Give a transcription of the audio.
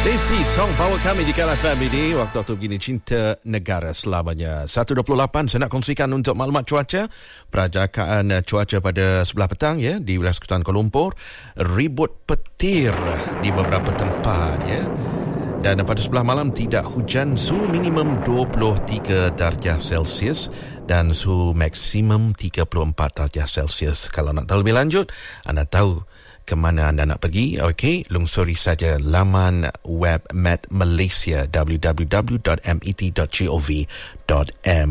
Desi, song power kami di KLFM ini. Waktu-waktu begini, cinta negara selamanya. 1.28, saya nak kongsikan untuk maklumat cuaca. Perajakaan cuaca pada sebelah petang ya di wilayah Sekutan Kuala Lumpur. Ribut petir di beberapa tempat ya. Dan pada sebelah malam tidak hujan, suhu minimum 23 darjah Celsius dan suhu maksimum 34 darjah Celsius. Kalau nak tahu lebih lanjut, anda tahu ke mana anda nak pergi, okey, lungsuri saja laman web Met Malaysia www.met.gov.my.